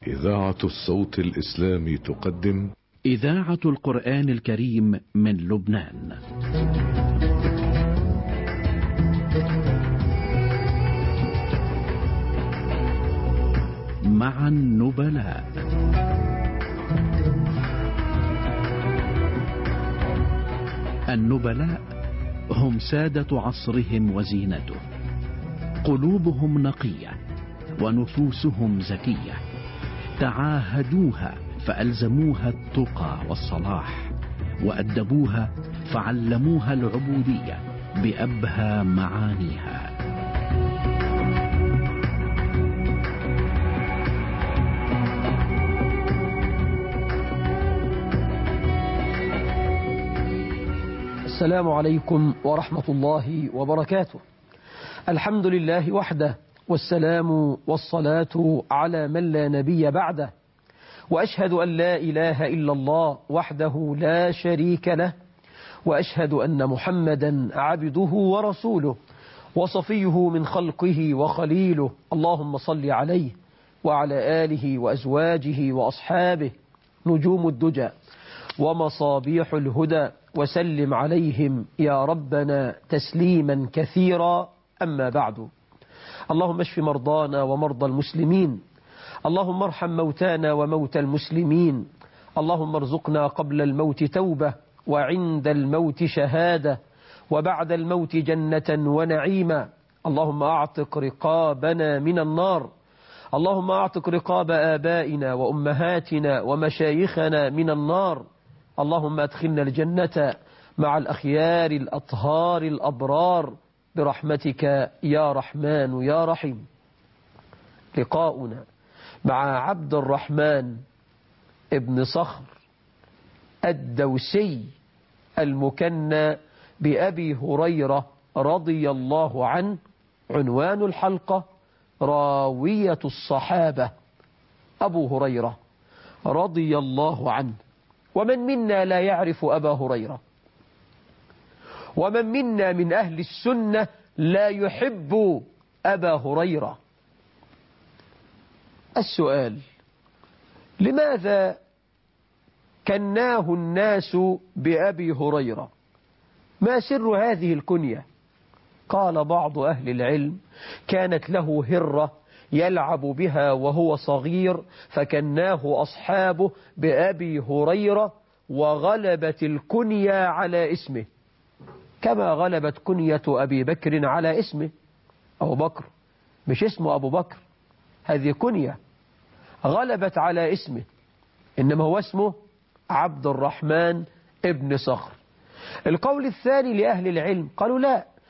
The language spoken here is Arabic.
إذاعة الصوت الإسلامي تقدم إذاعة القرآن الكريم من لبنان. مع النبلاء. النبلاء هم سادة عصرهم وزينته، قلوبهم نقية ونفوسهم زكية، تعاهدوها فألزموها التقى والصلاح، وأدبوها فعلموها العبودية بأبهى معانيها. السلام عليكم ورحمة الله وبركاته. الحمد لله وحده، والسلام والصلاة على من لا نبي بعده، وأشهد أن لا إله إلا الله وحده لا شريك له، وأشهد أن محمدا عبده ورسوله وصفيه من خلقه وخليله. اللهم صل عليه وعلى آله وأزواجه وأصحابه نجوم الدجى ومصابيح الهدى، وسلم عليهم يا ربنا تسليما كثيرا. أما بعد، اللهم اشف مرضانا ومرضى المسلمين، اللهم ارحم موتانا وموتى المسلمين، اللهم ارزقنا قبل الموت توبة، وعند الموت شهادة، وبعد الموت جنة ونعيما. اللهم اعتق رقابنا من النار، اللهم اعتق رقاب آبائنا وأمهاتنا ومشايخنا من النار، اللهم ادخلنا الجنة مع الأخيار الأطهار الأبرار برحمتك يا رحمن يا رحيم. لقاؤنا مع عبد الرحمن ابن صخر الدوسي المكنى بأبي هريرة رضي الله عنه، عنوان الحلقة راوية الصحابة أبو هريرة رضي الله عنه. ومن منا لا يعرف أبا هريرة؟ ومن منا من أهل السنة لا يحب أبا هريرة؟ السؤال: لماذا كناه الناس بأبي هريرة؟ ما سر هذه الكنية؟ قال بعض أهل العلم: كانت له هرة يلعب بها وهو صغير، فكناه أصحابه بأبي هريرة، وغلبت الكنية على اسمه، كما غلبت كنية أبي بكر على اسمه. أبو بكر مش اسمه أبو بكر، هذه كنية غلبت على اسمه، إنما هو اسمه عبد الرحمن ابن صخر. القول الثاني لأهل العلم قالوا: لا،